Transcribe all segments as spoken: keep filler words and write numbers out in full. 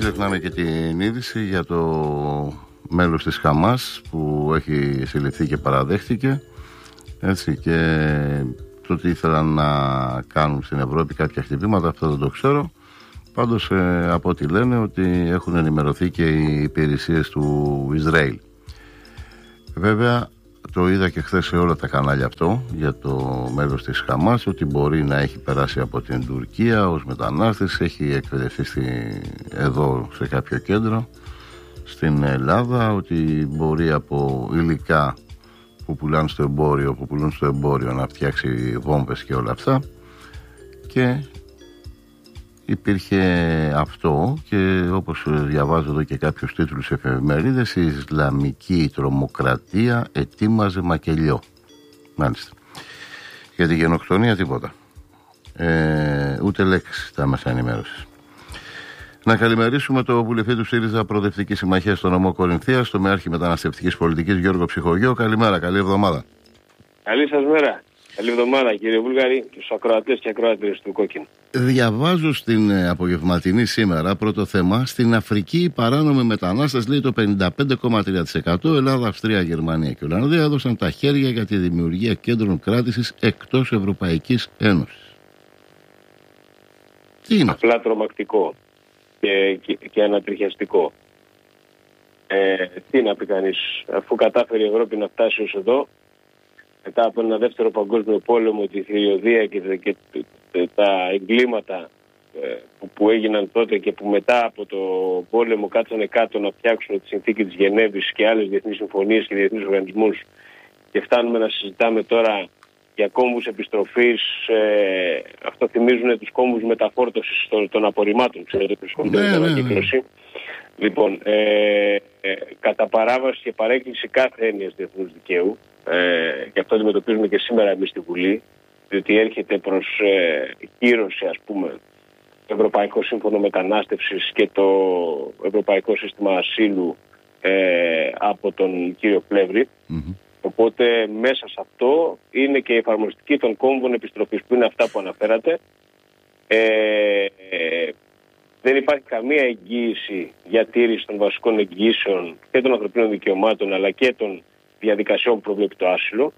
ξεχνάμε και την είδηση για το μέλος της Χαμάς που έχει συλληφθεί και παραδέχτηκε, έτσι, και το ότι ήθελαν να κάνουν στην Ευρώπη κάποια χτυπήματα, αυτό δεν το ξέρω. Πάντως ε, από ό,τι λένε ότι έχουν ενημερωθεί και οι υπηρεσίες του Ισραήλ. Βέβαια το είδα και χθες σε όλα τα κανάλια αυτό για το μέλος της Χαμάς, ότι μπορεί να έχει περάσει από την Τουρκία ως μετανάστης, έχει εκπαιδευτεί στη, εδώ σε κάποιο κέντρο στην Ελλάδα, ότι μπορεί από υλικά που πουλάνε στο εμπόριο, που πουλούν στο εμπόριο να φτιάξει βόμβες και όλα αυτά, και υπήρχε αυτό. Και όπως διαβάζω εδώ και κάποιους τίτλους σε εφημερίδες, η Ισλαμική τρομοκρατία ετοίμαζε μακελιό. Μάλιστα. Για τη γενοκτονία τίποτα, ε, ούτε λέξη τα μέσα ενημέρωσης. Να καλημερίσουμε το βουλευτή του ΣΥΡΙΖΑ Προοδευτική Συμμαχία στο νομό Κορινθίας, το μεάρχη μεταναστευτικής πολιτικής, Γιώργο Ψυχογειό. Καλημέρα, καλή εβδομάδα. Καλή σας μέρα. Καλή εβδομάδα, κύριε Βούλγαρη, και στους ακροατές και ακροάτριες του Κόκκινου. Διαβάζω στην απογευματινή σήμερα, πρώτο θέμα, στην Αφρική οι παράνομοι μετανάστες, λέει, το πενήντα πέντε κόμμα τρία τοις εκατό, Ελλάδα, Αυστρία, Γερμανία και Ολλανδία έδωσαν τα χέρια για τη δημιουργία κέντρων κράτησης εκτός Ευρωπαϊκής Ένωσης. Τι είναι? Απλά τρομακτικό και, και, και ανατριχιαστικό. Ε, τι να πει κανείς, αφού κατάφερε η Ευρώπη να φτάσει ως εδώ, μετά από ένα δεύτερο παγκόσμιο πόλεμο, τη θηριωδία και, και, και τα εγκλήματα ε, που, που έγιναν τότε και που μετά από το πόλεμο κάτσανε κάτω να φτιάξουν τη συνθήκη της Γενέβης και άλλες διεθνείς συμφωνίες και διεθνείς οργανισμούς, και φτάνουμε να συζητάμε τώρα για κόμβους επιστροφής. Ε, αυτό θυμίζουν τους κόμβους μεταφόρτωσης των, των απορριμμάτων, ξέρετε, που σχολούνται με την ανακύκλωση. Λοιπόν, ε, ε, κατά παράβαση και παρέκκληση κάθε έννοιας διεθνούς δικαίου, ε, και αυτό αντιμετωπίζουμε και σήμερα εμείς στη Βουλή, διότι έρχεται προς ε, κύρωση, ας πούμε, το Ευρωπαϊκό Σύμφωνο Μετανάστευσης και το Ευρωπαϊκό Σύστημα Ασύλου ε, από τον κύριο Πλεύρη. Mm-hmm. Οπότε μέσα σε αυτό είναι και η εφαρμοστική των κόμβων επιστροφής, που είναι αυτά που αναφέρατε. Ε, ε, δεν υπάρχει καμία εγγύηση για τήρηση των βασικών εγγύσεων και των ανθρωπίνων δικαιωμάτων, αλλά και των διαδικασιών που προβλέπει το άσυλο.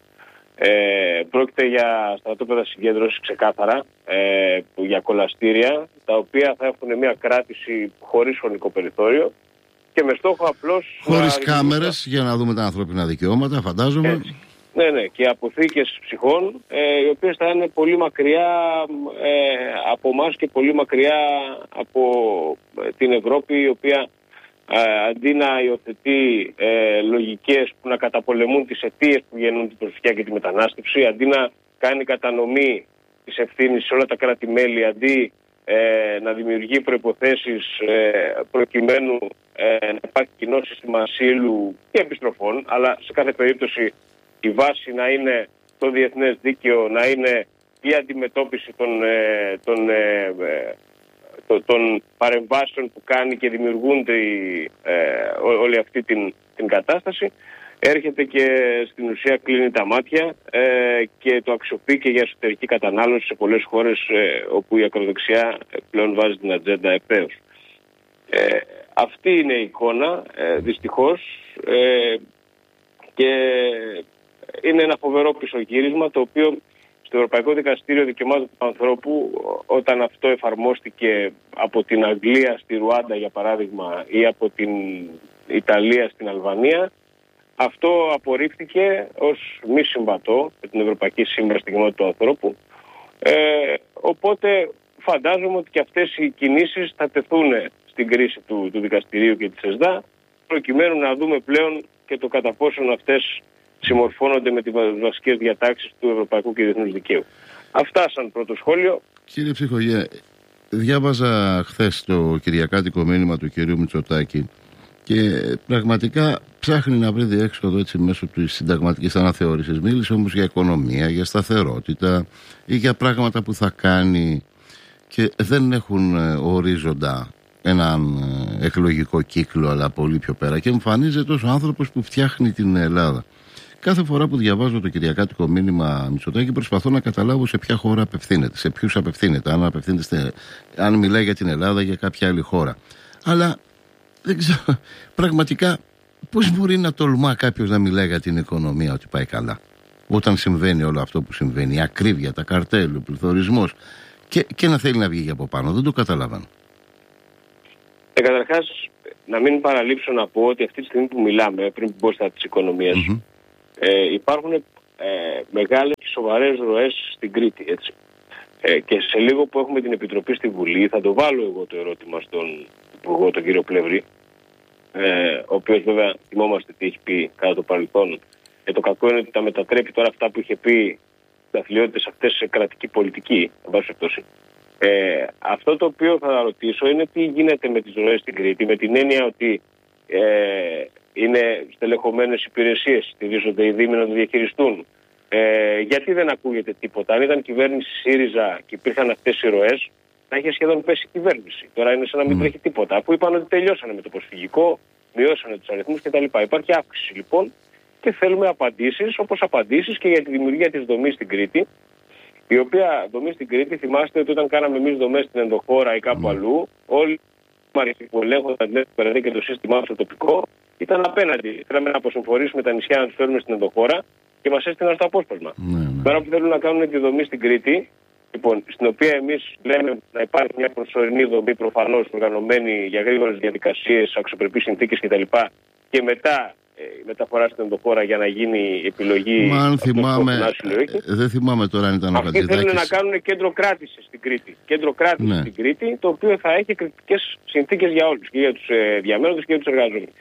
Ε, πρόκειται για στρατόπεδα συγκέντρωσης ξεκάθαρα, ε, για κολαστήρια, τα οποία θα έχουν μια κράτηση χωρίς χρονικό περιθώριο και με στόχο απλώς... Χωρίς να... κάμερες για να δούμε τα ανθρώπινα δικαιώματα, φαντάζομαι. Έτσι. Ναι, ναι, και αποθήκες ψυχών, ε, οι οποίες θα είναι πολύ μακριά ε, από εμάς και πολύ μακριά από ε, την Ευρώπη, η οποία ε, αντί να υιοθετεί ε, λογικές που να καταπολεμούν τις αιτίες που γεννούν την προσφυγιά και τη μετανάστευση, αντί να κάνει κατανομή της ευθύνης σε όλα τα κράτη-μέλη, αντί ε, να δημιουργεί προϋποθέσεις ε, προκειμένου ε, να υπάρχει κοινό σύστημα ασύλου και επιστροφών, αλλά σε κάθε περίπτωση η βάση να είναι το διεθνές δίκαιο, να είναι η αντιμετώπιση των, ε, των, ε, το, των παρεμβάσεων που κάνει και δημιουργούνται η, ε, όλη αυτή την, την κατάσταση, έρχεται και στην ουσία κλείνει τα μάτια ε, και το αξιοποιεί και για εσωτερική κατανάλωση σε πολλές χώρες ε, όπου η ακροδεξιά πλέον βάζει την ατζέντα ευθέως. Ε, αυτή είναι η εικόνα, ε, δυστυχώς, ε, και είναι ένα φοβερό πισωγύρισμα, το οποίο στο Ευρωπαϊκό Δικαστήριο Δικαιωμάτων του Ανθρώπου, όταν αυτό εφαρμόστηκε από την Αγγλία στη Ρουάντα, για παράδειγμα, ή από την Ιταλία στην Αλβανία, αυτό απορρίφθηκε ως μη συμβατό με την Ευρωπαϊκή Σύμβαση Δικαιωμάτων του Ανθρώπου. Ε, οπότε φαντάζομαι ότι και αυτές οι κινήσεις θα τεθούν στην κρίση του, του δικαστηρίου και της ΕΣΔΑ, προκειμένου να δούμε πλέον και το κατά πόσον αυτές συμμορφώνονται με τις βασικές διατάξεις του ευρωπαϊκού και διεθνούς δικαίου. Αυτά σαν πρώτο σχόλιο. Κύριε Ψυχογεία, διάβαζα χθες το κυριακάτικο μήνυμα του κυρίου Μητσοτάκη και πραγματικά ψάχνει να βρει διέξοδο έτσι μέσω της συνταγματικής αναθεώρησης. Μίλησε όμως για οικονομία, για σταθερότητα ή για πράγματα που θα κάνει και δεν έχουν ορίζοντα έναν εκλογικό κύκλο, αλλά πολύ πιο πέρα, και εμφανίζεται ως ο άνθρωπος που φτιάχνει την Ελλάδα. Κάθε φορά που διαβάζω το κυριακάτικο μήνυμα Μητσοτάκη, προσπαθώ να καταλάβω σε ποια χώρα απευθύνεται, σε ποιους απευθύνεται, αν, απευθύνεται, αν μιλάει για την Ελλάδα ή για κάποια άλλη χώρα. Αλλά δεν ξέρω, πραγματικά πώς μπορεί να τολμά κάποιος να μιλάει για την οικονομία ότι πάει καλά, όταν συμβαίνει όλο αυτό που συμβαίνει, η ακρίβεια, τα καρτέλ, ο πληθωρισμός, και, και να θέλει να βγει από πάνω. Δεν το καταλαβαίνω. Ε, καταρχάς, να μην παραλείψω να πω ότι αυτή τη στιγμή που μιλάμε, πριν πω στα της οικονομίας, mm-hmm. ε, υπάρχουν ε, μεγάλες και σοβαρές ροές στην Κρήτη, έτσι. Ε, και σε λίγο που έχουμε την Επιτροπή στη Βουλή, θα το βάλω εγώ το ερώτημα στον Υπουργό, τον κύριο Πλεύρη, ε, ο οποίος βέβαια θυμόμαστε τι έχει πει κατά το παρελθόν. Και το κακό είναι ότι τα μετατρέπει τώρα αυτά που είχε πει, τις αθλειότητες αυτές, σε κρατική πολιτική, εν πάση περιπτώσει. Ε, αυτό το οποίο θα ρωτήσω είναι τι γίνεται με τις ροές στην Κρήτη, με την έννοια ότι ε, είναι στελεχωμένες υπηρεσίες, στηρίζονται οι δήμοι να το διαχειριστούν. Ε, γιατί δεν ακούγεται τίποτα? Αν ήταν κυβέρνηση ΣΥΡΙΖΑ και υπήρχαν αυτές οι ροές, θα είχε σχεδόν πέσει η κυβέρνηση. Τώρα είναι σαν να μην τρέχει τίποτα. Αφού είπαν ότι τελειώσανε με το προσφυγικό, μειώσανε τους αριθμούς κτλ. Υπάρχει αύξηση λοιπόν και θέλουμε απαντήσεις, όπως απαντήσεις και για τη δημιουργία της δομής στην Κρήτη. Η οποία δομή στην Κρήτη, θυμάστε ότι όταν κάναμε εμείς δομές στην ενδοχώρα ή κάπου αλλού, όλοι οι που ελέγχονταν την και το σύστημά στο τοπικό ήταν απέναντι. Θέλαμε να αποσυμφορήσουμε τα νησιά, να τους φέρουμε στην ενδοχώρα και μας έστειλαν στο απόσπασμα. Ναι, ναι. Τώρα που θέλουν να κάνουν τη δομή στην Κρήτη, λοιπόν, στην οποία εμείς λέμε να υπάρχει μια προσωρινή δομή προφανώς οργανωμένη για γρήγορες διαδικασίες, αξιοπρεπείς συνθήκες κτλ. Και μετά η μεταφορά στην ενδοχώρα για να γίνει η επιλογή. Μα αν θυμάμαι, δεν θυμάμαι τώρα αν ήταν ο Χατζηδάκης. Αυτοί θέλουν να κάνουν κέντρο κράτησης στην Κρήτη. Κέντρο κράτησης ναι. στην Κρήτη, το οποίο θα έχει κριτικές συνθήκες για όλους, και για τους ε, διαμένοντες και για τους εργαζόμενους.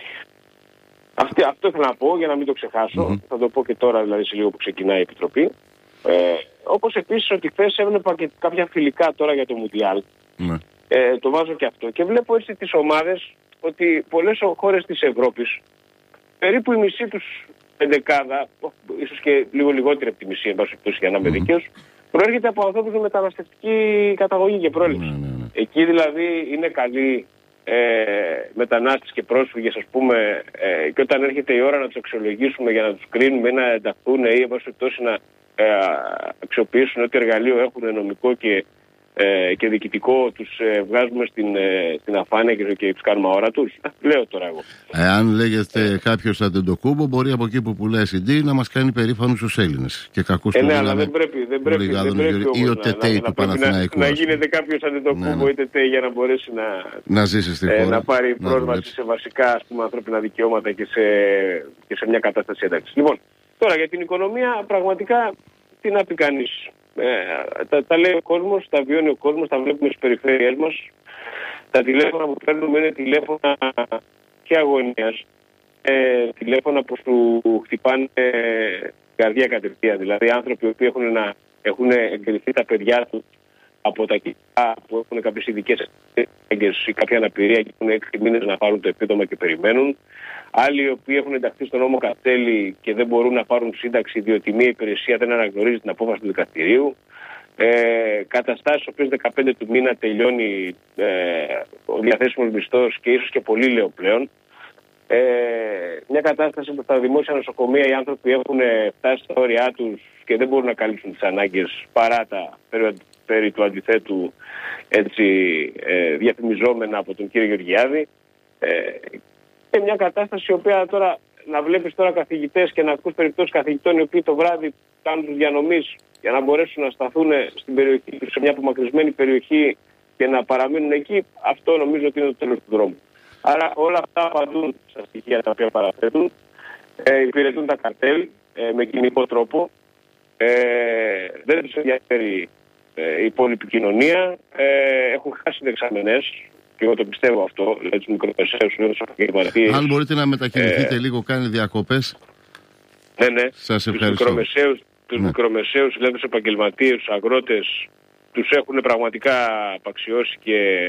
Αυτή, αυτό ήθελα να πω για να μην το ξεχάσω. Mm-hmm. Θα το πω και τώρα, δηλαδή σε λίγο που ξεκινάει η Επιτροπή. Ε, όπως επίσης ότι χθες έβλεπα και κάποια φιλικά τώρα για το Μουντιάλ. Mm-hmm. Ε, το βάζω και αυτό. Και βλέπω έτσι τις ομάδες ότι πολλές χώρες της Ευρώπης, περίπου η μισή τους εντεκάδα, ίσως και λίγο λιγότερη από τη μισή, εν πάση περιπτώσει για να είμαι δίκαιος, προέρχεται από ανθρώπους με μεταναστευτική καταγωγή και πρόληψη. Mm, mm, mm. Εκεί δηλαδή είναι καλοί ε, μετανάστες και πρόσφυγες, ας πούμε, ε, και όταν έρχεται η ώρα να τους αξιολογήσουμε για να τους κρίνουμε ή να ενταχθούν ή εν πάση περιπτώσει να ε, αξιοποιήσουν ό,τι εργαλείο έχουν νομικό και Ε, και διοικητικό, τους ε, βγάζουμε στην, ε, στην αφάνεια και, και τους κάνουμε αόρατους. Λέω τώρα εγώ. Εάν λέγεται ε, κάποιος Αντεντοκούμπο, μπορεί από εκεί που πουλάει σι ντι να μας κάνει περήφανους τους Έλληνες. Και κακούς ε, ναι, αλλά δεν πρέπει, δεν πρέπει, δεν πρέπει ή ο Τετέι του Παναθηναϊκού. Να, να γίνεται κάποιος Αντεντοκούμπο ναι, ναι. ή Τετέι για να μπορέσει να, να ζήσει στη χώρα. Ε, να πάρει να πρόσβαση δουλέψει. σε βασικά ας πούμε, ανθρώπινα δικαιώματα και σε, και σε μια κατάσταση ένταξης. Λοιπόν, τώρα για την οικονομία πραγματικά τι να πει κανείς. Ε, τα, τα λέει ο κόσμος, τα βιώνει ο κόσμος, τα βλέπουμε στις περιφέρειές μας. Τα τηλέφωνα που παίρνουμε είναι τηλέφωνα και αγωνίας. Ε, τηλέφωνα που σου χτυπάνε ε, καρδιά κατευθείαν. Δηλαδή άνθρωποι που έχουν, να, έχουν εγκριθεί τα παιδιά τους από τα κοινά που έχουν κάποιες ειδικές έγκαιρες ή κάποια αναπηρία και έχουν έξι μήνες να πάρουν το επίδομα και περιμένουν. Άλλοι οι οποίοι έχουν ενταχθεί στον νόμο Κατέλη και δεν μπορούν να πάρουν σύνταξη διότι μια υπηρεσία δεν αναγνωρίζει την απόφαση του δικαστηρίου. Ε, καταστάσεις οποίες δεκαπέντε του μήνα τελειώνει ε, ο διαθέσιμος μισθός και ίσως και πολύ λέω πλέον. Ε, μια κατάσταση που στα δημόσια νοσοκομεία οι άνθρωποι έχουν φτάσει στα όρια τους και δεν μπορούν να καλύψουν τις ανάγκες παρά τα περί, περί του αντιθέτου έτσι, ε, διαφημιζόμενα από τον κύριο Γεωργιάδη. Ε, και μια κατάσταση η οποία τώρα να βλέπεις τώρα καθηγητές και να ακούς περιπτώσεις καθηγητών οι οποίοι το βράδυ κάνουν τους διανομής για να μπορέσουν να σταθούν στην περιοχή, σε μια απομακρυσμένη περιοχή και να παραμείνουν εκεί, αυτό νομίζω ότι είναι το τέλος του δρόμου. Άρα όλα αυτά απαντούν στα στοιχεία τα οποία παραθέτουν, ε, υπηρετούν τα καρτέλ ε, με κοινικό τρόπο, ε, δεν τους ενδιαφέρει ε, η υπόλοιπη κοινωνία, ε, έχουν χάσει δεξαμενές. Και εγώ το πιστεύω αυτό, δηλαδή τους μικρομεσαίους, τους επαγγελματίες. Αν μπορείτε να μετακινηθείτε ε, λίγο, κάνει διακοπές. Ναι, ναι. Σας ευχαριστώ. Τους μικρομεσαίους, τους ναι. μικρομεσαίους δηλαδή τους επαγγελματίες, τους αγρότες, τους έχουν πραγματικά απαξιώσει και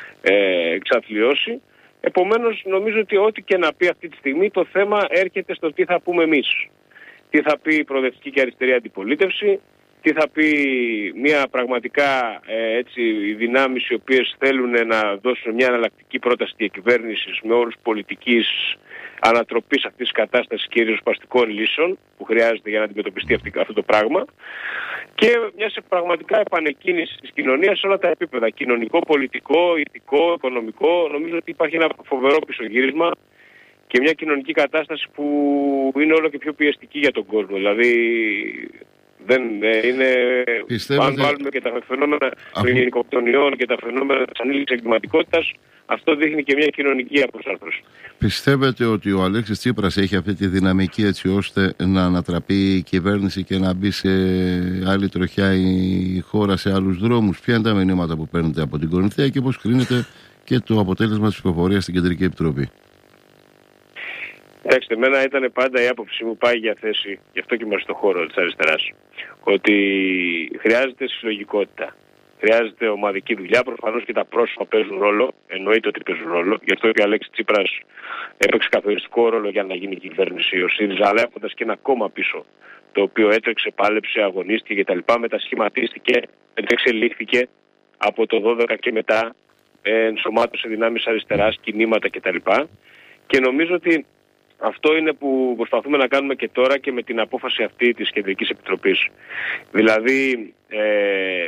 ε, εξαθλιώσει. Επομένως, νομίζω ότι ό,τι και να πει αυτή τη στιγμή, το θέμα έρχεται στο τι θα πούμε εμείς. Τι θα πει η προοδευτική και αριστερή αντιπολίτευση, τι θα πει μια πραγματικά ε, έτσι, οι δυνάμεις οι οποίες θέλουν να δώσουν μια εναλλακτική πρόταση διακυβέρνησης με όρους πολιτικής ανατροπής αυτής της κατάστασης και ριζοσπαστικών λύσεων που χρειάζεται για να αντιμετωπιστεί αυτή, αυτό το πράγμα, και μια σε πραγματικά επανεκκίνηση της κοινωνίας σε όλα τα επίπεδα, κοινωνικό, πολιτικό, ηθικό, οικονομικό. Νομίζω ότι υπάρχει ένα φοβερό πισωγύρισμα και μια κοινωνική κατάσταση που είναι όλο και πιο πιεστική για τον κόσμο. Δηλαδή δεν είναι. Πιστεύετε... Αν βάλουμε και τα φαινόμενα Αφού... των γενικοκτονιών και τα φαινόμενα της ανήλικης εγκληματικότητας, αυτό δείχνει και μια κοινωνική αποσάρθρωση. Πιστεύετε ότι ο Αλέξης Τσίπρας έχει αυτή τη δυναμική έτσι ώστε να ανατραπεί η κυβέρνηση και να μπει σε άλλη τροχιά η χώρα σε άλλους δρόμους? Ποια είναι τα μηνύματα που παίρνετε από την Κορινθία και πώς κρίνετε και το αποτέλεσμα της ψηφοφορίας στην Κεντρική Επιτροπή? Κοιτάξτε, εμένα ήταν πάντα η άποψή μου, πάει για θέση, γι' αυτό και είμαστε στον χώρο της αριστεράς, ότι χρειάζεται συλλογικότητα. Χρειάζεται ομαδική δουλειά. Προφανώς και τα πρόσωπα παίζουν ρόλο. Εννοείται ότι παίζουν ρόλο. Γι' αυτό και ο Αλέξης Τσίπρας έπαιξε καθοριστικό ρόλο για να γίνει η κυβέρνηση. Ο ΣΥΡΙΖΑ, αλλά έχοντας και ένα κόμμα πίσω, το οποίο έτρεξε, πάλεψε, αγωνίστηκε κτλ. Μετασχηματίστηκε, μετεξελίχθηκε από το δώδεκα και μετά, ενσωμάτωσε δυνάμεις αριστεράς, κινήματα κτλ. Και νομίζω ότι αυτό είναι που προσπαθούμε να κάνουμε και τώρα και με την απόφαση αυτή της Κεντρικής Επιτροπής. Δηλαδή, ε,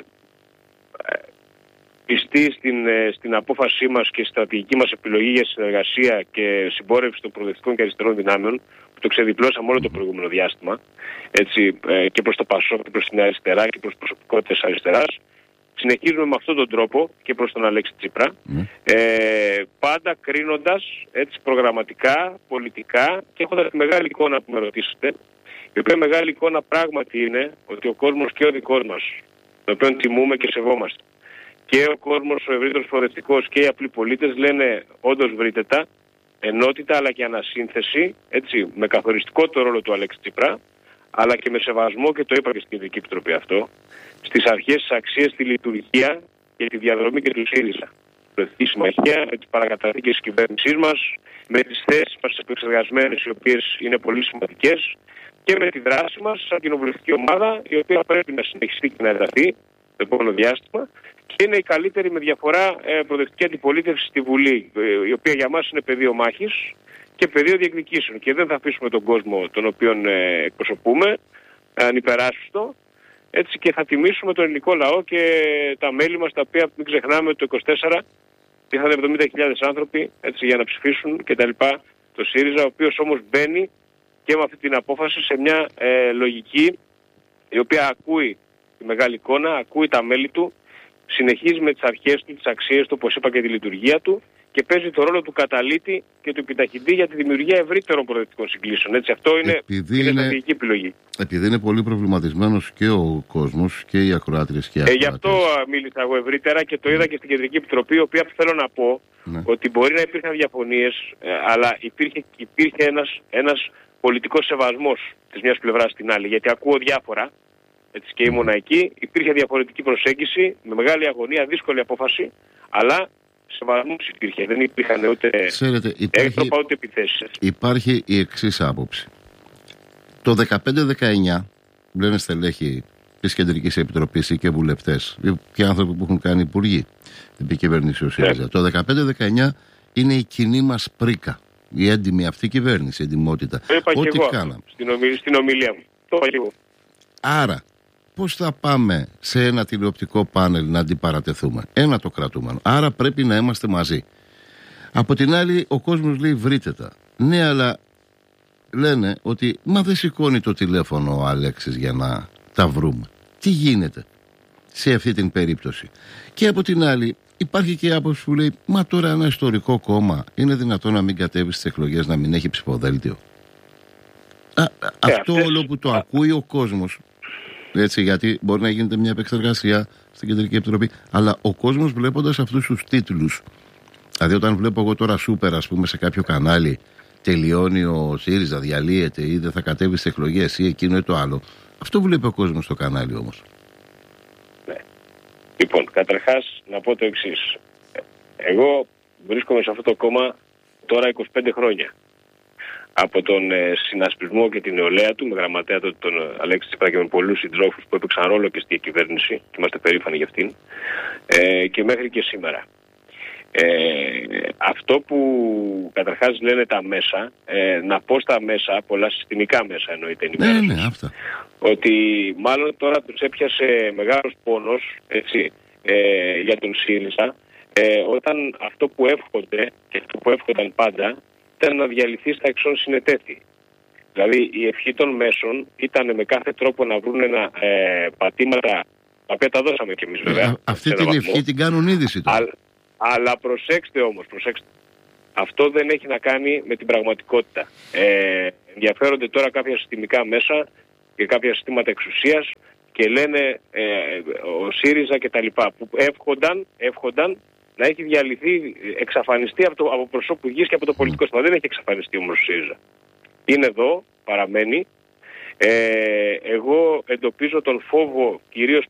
πιστοί στην, στην απόφασή μας και στρατηγική μας επιλογή για συνεργασία και συμπόρευση των προοδευτικών και αριστερών δυνάμεων, που το ξεδιπλώσαμε όλο το προηγούμενο διάστημα, έτσι, και προς το ΠΑΣΟΚ και προς την αριστερά και προς προσωπικότητες αριστεράς, συνεχίζουμε με αυτόν τον τρόπο και προς τον Αλέξη Τσίπρα, mm. ε, πάντα κρίνοντας έτσι προγραμματικά, πολιτικά και έχοντας τη μεγάλη εικόνα που με ρωτήσετε, η οποία μεγάλη εικόνα πράγματι είναι ότι ο κόσμος και ο δικός μας, τον οποίο τιμούμε και σεβόμαστε, και ο κόσμος, ο ευρύτερος προοδευτικός και οι απλοί πολίτες λένε όντως βρείτε τα, ενότητα αλλά και ανασύνθεση, έτσι, με καθοριστικό το ρόλο του Αλέξη Τσίπρα, αλλά και με σεβασμό, και το είπα και στην Κεντρική Επιτροπή αυτό, στις αρχές, στις αξίες, στη λειτουργία και τη διαδρομή και του ΣΥΡΙΖΑ. Προεδρική Συμμαχία, με τις παρακαταθήκες της κυβέρνησής μας, με τις θέσεις μας επεξεργασμένες, οι οποίες είναι πολύ σημαντικές, και με τη δράση μας σαν κοινοβουλευτική ομάδα, η οποία πρέπει να συνεχιστεί και να ενταθεί το επόμενο διάστημα, και είναι η καλύτερη με διαφορά ε, προοδευτική αντιπολίτευση στη Βουλή, ε, η οποία για μας είναι πεδίο μάχης και πεδίο διεκδικήσεων. Και δεν θα αφήσουμε τον κόσμο τον οποίον ε, εκπροσωπούμε ανυπεράσπιστο, έτσι, και θα τιμήσουμε τον ελληνικό λαό και τα μέλη μας, τα οποία μην ξεχνάμε ότι το είκοσι τέσσερα ήρθαν εβδομήντα χιλιάδες άνθρωποι, έτσι, για να ψηφίσουν κτλ. Το ΣΥΡΙΖΑ, ο οποίος όμως μπαίνει και με αυτή την απόφαση σε μια ε, λογική η οποία ακούει τη μεγάλη εικόνα, ακούει τα μέλη του, συνεχίζει με τις αρχές του, τις αξίες του, όπως είπα, και τη λειτουργία του, και παίζει το ρόλο του καταλήτη και του επιταχυντή για τη δημιουργία ευρύτερων προοδευτικών συγκλήσεων. Έτσι, αυτό είναι, είναι στρατηγική επιλογή. Επειδή είναι πολύ προβληματισμένος και ο κόσμος και οι ακροάτριες και οι ακροάτριες. Ε, γι' αυτό μίλησα εγώ ευρύτερα και το είδα και στην Κεντρική Επιτροπή, η οποία θέλω να πω ναι. ότι μπορεί να υπήρχαν διαφωνίες, ε, αλλά υπήρχε, υπήρχε ένας, ένας πολιτικός σεβασμός της μιας πλευράς στην άλλη. Γιατί ακούω διάφορα, έτσι, και ήμουν εκεί, υπήρχε διαφορετική προσέγγιση, με μεγάλη αγωνία, δύσκολη απόφαση, αλλά σεβασμός υπήρχε. Δεν υπήρχαν ούτε έκτροπα ούτε επιθέσεις. Υπάρχει η εξής άποψη. Το δεκαπέντε δεκαεννιά, λένε στελέχη της Κεντρικής Επιτροπής και βουλευτές, και άνθρωποι που έχουν κάνει υπουργοί, την επικυβέρνηση ο ΣΥΡΙΖΑ. Yeah. Το δεκαπέντε δεκαεννιά είναι η κοινή μας πρίκα. Η έντιμη αυτή κυβέρνηση, η εντιμότητα. Το είπα Ό,τι και εγώ κάναμε. Στην, ομιλία, στην ομιλία μου. Το είπα και εγώ. Άρα, πώς θα πάμε σε ένα τηλεοπτικό πάνελ να αντιπαρατεθούμε? Ένα το κρατούμενο. Άρα πρέπει να είμαστε μαζί. Από την άλλη, ο κόσμος λέει βρείτε τα. Ναι, αλλά λένε ότι μα δεν σηκώνει το τηλέφωνο ο Αλέξης για να τα βρούμε. Τι γίνεται σε αυτή την περίπτωση? Και από την άλλη, υπάρχει και άποψη που λέει μα τώρα ένα ιστορικό κόμμα είναι δυνατόν να μην κατέβει στις εκλογές, να μην έχει ψηφοδέλτιο? Α, αυτό όλο που το ακούει ο κόσμος, έτσι, γιατί μπορεί να γίνεται μια επεξεργασία στην Κεντρική Επιτροπή, αλλά ο κόσμος βλέποντας αυτούς τους τίτλους, δηλαδή όταν βλέπω εγώ τώρα σούπερ, ας πούμε, σε κάποιο κανάλι, τελειώνει ο ΣΥΡΙΖΑ, διαλύεται ή δεν θα κατέβει στις εκλογές ή εκείνο ή το άλλο, αυτό βλέπει ο κόσμος στο κανάλι όμως. Ναι. Λοιπόν, καταρχάς να πω το εξής. Εγώ βρίσκομαι σε αυτό το κόμμα τώρα είκοσι πέντε χρόνια. από τον ε, συνασπισμό και την νεολαία του, με γραμματέα τον, τον Αλέξη Τσίπρα και με πολλούς συντρόφους που έπαιξαν ρόλο και στη κυβέρνηση, και είμαστε περήφανοι για αυτήν, ε, και μέχρι και σήμερα. Ε, αυτό που καταρχάς λένε τα μέσα, ε, να πω στα μέσα, πολλά συστημικά μέσα εννοείται ενημέρωση, ναι, ναι, αυτά. ότι μάλλον τώρα τους έπιασε μεγάλος πόνος, έτσι, ε, για τον ΣΥΡΙΖΑ, ε, όταν αυτό που εύχονται και αυτό που εύχονταν πάντα ήταν να διαλυθεί στα εξών συνετέθη. Δηλαδή η ευχή των μέσων ήταν με κάθε τρόπο να βρουν ένα ε, πατήματα, τα οποία τα δώσαμε κι εμείς βέβαια. Ε, αυτή την ευχή την κάνουν είδηση τώρα. Α, αλλά προσέξτε όμως, προσέξτε. Αυτό δεν έχει να κάνει με την πραγματικότητα. Ε, ενδιαφέρονται τώρα κάποια συστημικά μέσα και κάποια συστήματα εξουσίας και λένε ε, ο ΣΥΡΙΖΑ και τα λοιπά, που εύχονταν, εύχονταν να έχει διαλυθεί, εξαφανιστεί από, το, από προσώπου γης και από το πολιτικό σύστημα. Δεν έχει εξαφανιστεί όμως ο ΣΥΡΙΖΑ. Είναι εδώ, παραμένει. Ε, εγώ εντοπίζω τον φόβο κυρίως